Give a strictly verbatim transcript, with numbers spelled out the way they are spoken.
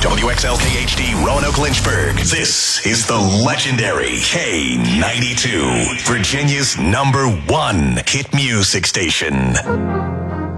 W X L K H D Roanoke Lynchburg. This is the legendary K ninety-two, Virginia's number one hit music station.